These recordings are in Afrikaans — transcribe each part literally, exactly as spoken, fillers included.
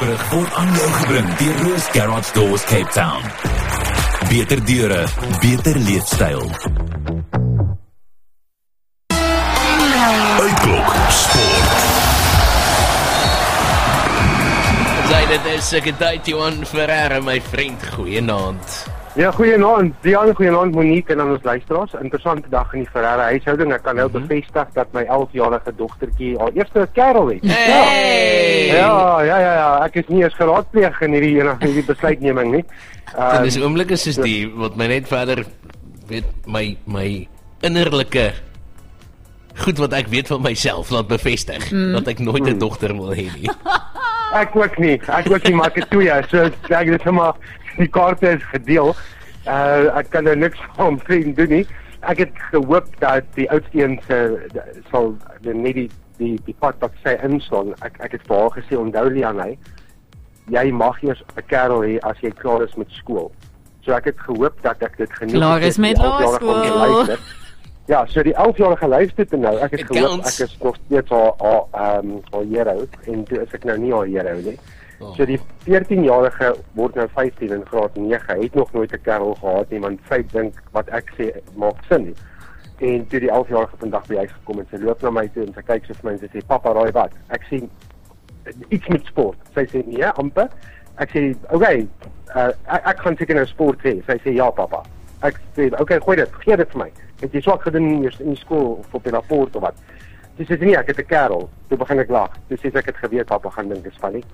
Sportbrug word aan jou gebring deur Roos Garage Doors Cape Town. Beter deure, beter leefstyl. Uitklok Sport. Sy, dit is ek tyd Johan Ferreira, my vriend, goeienaand. Ja, goeienaand, Dian, goeienaand Monique en aan ons luisteraars. Interessante dag in die Ferreira huishouding. Ek kan nou mm-hmm. bevestig dat my elfjarige dogtertjie al eerste kerel het. Hey! Ja, ja, ja, ja, ek is nie eens geraadpleeg in hierdie enige hierdie besluitneming nie. Um, en dis oomblikke soos die, wat my net verder, weet, my, my innerlike goed wat ek weet van myself, laat bevestig, mm. dat ek nooit 'n mm. dogter wil hê nie. Ek ook nie, ek ook nie, maar ek het toe ja, so ek dit sommer die kaarte is gedeel. Uh, ek kan nou niks van vriend doen nie. Ek het gehoop dat die oudste een sal net die die die pad wat sy inslaan. Ek ek het vir haar gesê, onthou Lianne, jy mag eers 'n kerel hê as jy klaar is met skool. So ek het gehoop dat ek dit geniet. Klaar is met laerskool. Ja, so die elfjarige luister te nou. Ek het gehoop ek is nog steeds haar haar ehm haar hero en toe is ek nou nie haar hero nie. Oh. So die veertienjarige word nou vyftien in graad nege, het nog nooit 'n kerel gehad nie, want sy dink wat ek sê maak sin nie. En toe die elfjarige vandag by huis gekom en sy loop na my toe en sy kyk so vir my en sy sê, "Papa, raai wat?" Ek sê iets met sport. Sy sê, "Nee, amper." Ek sê, "Oké, okay, uh, ek, ek gaan seker nou sport hê." Sy sê, "Ja, papa." Ek sê, "Oké, okay, gooi dit, gee dit vir my." Het jy swak gedoen in die skool of op die rapport of wat? Sy sê, "Nee, ek het 'n kerel." Toe begin ek lag. Toe sê ek het geweet papa gaan dink dis van nie.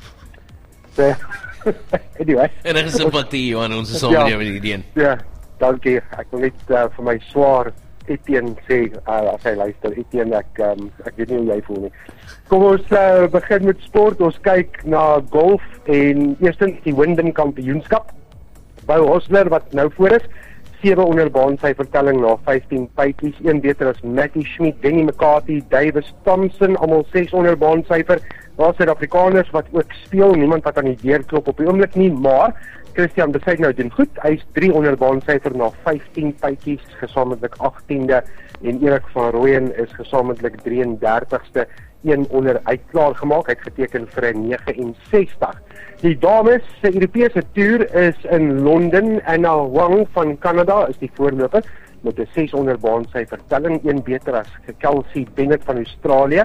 So, anyway. En ek is simpatie, Johan, ons is saam met jou met die idee. Ja, dankie. Ek wil net uh, vir my swaar Etienne sê, uh, as hy luister, Etienne, ek, um, ek weet nie hoe jy voel nie. Kom ons uh, begin met sport. Ons kyk na golf en eerstens die Wyndham Kampioenskap. Bou Hosler wat nou voor is. sewe onder baan sy vertelling na vyftien pytjies, een beter as Matty Schmidt, Denny McCarthy, Davis Thompson, almal ses onder baan syfer. Daar is Suid-Afrikaners wat ook speel, niemand wat aan die deur klop op die oomblik nie, maar Christian Besaid nou doen goed. Hy is drie onder baan syfer na vyftien pytjies, gesamentlik agtiende en Erik van Rooyen is gesamentlik drie en dertigste, een onder uit klaar gemaak. Hy het geteken vir 'n nege en sestig. Die dames se Europese toer is in Londen. Anna Wang van Kanada is die voorloper met 'n ses onder baan sy vertelling, een beter as Kelsey Bennett van Australië.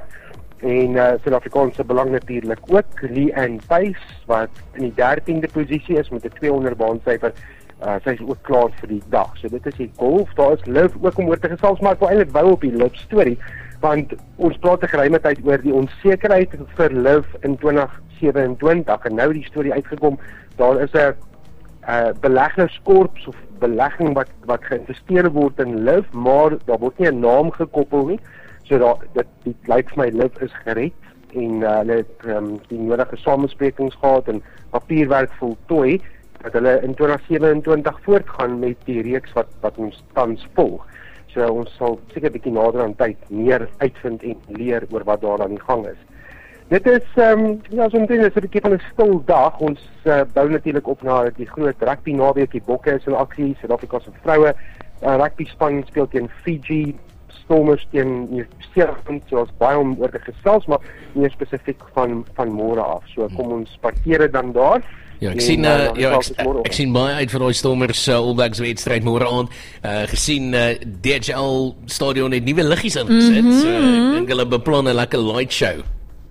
En uh, Suid-Afrikaanse belang natuurlik ook Lee-Anne Pace wat in die dertiende posisie is met 'n twee onder baan syfer. Uh, sy is ook klaar vir die dag. So dit is die golf. Daar is Liv ook om oor te gesels, maar ek wil eintlik bou op die Liv storie, want ons praat 'n geruime tyd oor die onsekerheid vir Liv in twintig sewenentwintig en nou die storie uitgekom. Daar is 'n uh, beleggerskorps of belegging wat wat geïnvesteer word in Liv, maar daar word nie 'n naam gekoppel nie. So daar dit dit lyk vir my Liv is gered en uh, hulle het um, die nodige samesprekings gehad en papierwerk voltooi dat hulle in twintig sewenentwintig voortgaan met die reeks wat wat ons tans volg. So ons sal seker 'n bietjie nader aan tyd meer uitvind en leer oor wat daar aan die gang is. Dit is um, ja, so 'n ding, is 'n bietjie van 'n stil dag. Ons uh, bou natuurlik op na die groot rugby naweek. Die Bokke is in aksie, Suid-Afrika se vroue uh, rugby span speel teen Fiji, Stormers teen Nieu-Seeland, so ons baie om oor te gesels, maar meer spesifiek van van môre af. So kom ons parkeer dan daar. Ja, ek sien uh, ja, ek, ek, ek sien baie uit vir daai Stormers uh, All Blacks wedstryd môre aand. Uh, gesien uh, D H L stadion het nuwe liggies ingesit. Mm-hmm. So ek dink hulle beplan 'n lekker light show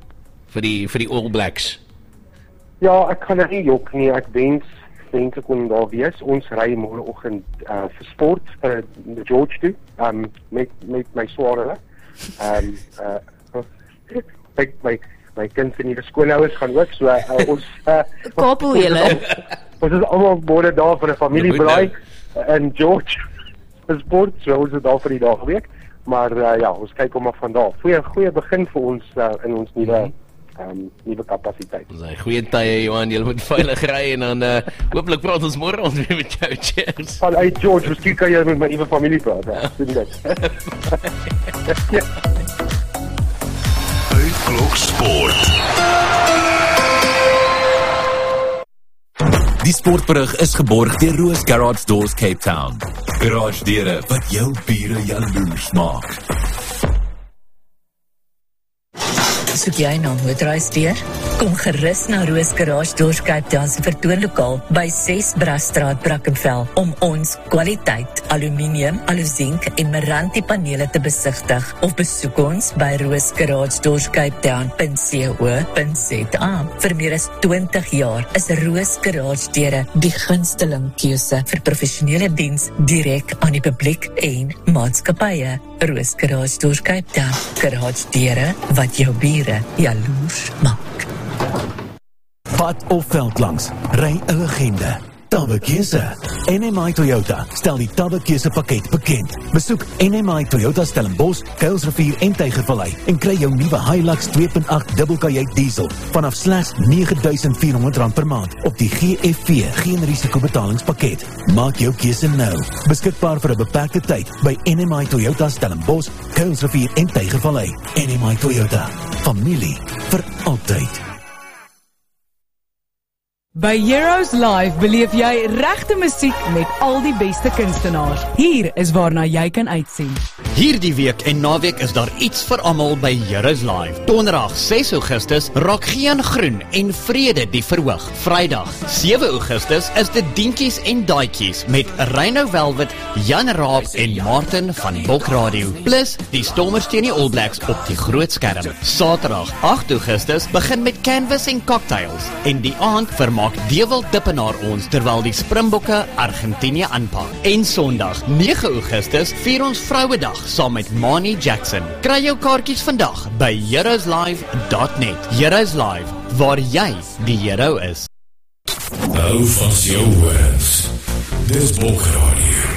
vir die vir die All Blacks. Ja, ek kan nie jok nie. Ek wens wens ek kon daar wees. Ons ry môreoggend uh, vir sport vir uh, George toe, um, met met my swaar. Ehm uh, ek my my kind se nuwe skoolhouers gaan ook, so uh, ons uh, koppel julle. Ons is almal môre daar vir 'n familiebraai in George vir sport, so ons is daar vir die dag week. Maar uh, ja, ons kyk hom af van daar. Goeie goeie begin vir ons uh, in ons nuwe mm-hmm. um, nuwe kapasiteit. Dis 'n goeie tye, Johan, jy moet veilig ry en dan uh, hooplik praat ons môre ons weer met jou. Cheers. Van uit George, miskien kan jy met my nuwe familie praat. Ja, doen dit. Ja. Uitklok Sport. Die sportberig is geborg deur Roos Garage Doors Cape Town. Garage deure wat jou bure jaloers maak. Soek jy na motorhuisdeur? Kom gerus na Roos Garage Doors Cape Town se vertoonlokaal by ses Brasstraat, Brackenfell om ons kwaliteit aluminium, aluzink en Meranti panele te besigtig of besoek ons by roos garage doors cape town dot co dot za. Vir meer as twintig jaar is Roos Garage Deure die gunsteling keuse vir professionele diens direk aan die publiek en maatskappye. Roos Garage Doors Cape Town. Garage deure wat jou bure jaloers maak. Pad of veld langs, ry 'n legende. Tabbekeuse. N M I Toyota stel die Tabbekeuse pakket bekend. Besoek N M I Toyota Stellenbosch, Kuilsrivier en Tygervallei en kry jou nuwe Hilux twee punt agt dubbelkajuit diesel vanaf slegs nege duisend vier honderd rand per maand op die G F V geen risiko betalingspakket. Maak jou keuse nou. Beskikbaar vir 'n beperkte tyd by N M I Toyota Stellenbosch, Kuilsrivier en Tygervallei. N M I Toyota. Familie vir altyd. By Heroes Live beleef jy regte musiek met al die beste kunstenaars. Hier is waarna jy kan uitsien. Hierdie week en naweek is daar iets vir almal by Heroes Live. Donderdag ses Augustus raak geen groen en vrede die verhoog. Vrydag sewe Augustus is dit Dinkies en Daatjies met Rhino Velvet, Jan Raab en Martin van Bok Radio. Plus die Stormers teen die All Blacks op die groot skerm. Saterdag agt Augustus begin met Canvas en Cocktails en die aand vermaak Dewald Dippenaar ons terwyl die Springbokke Argentinië aanpak. En Sondag nege Augustus vier ons Vrouedag saam met Mani Jackson. Kry jou kaartjies vandag by heroes live dot net. Heroes Live, waar jy die hero is. Nou van jou horens. Dis Bok Radio.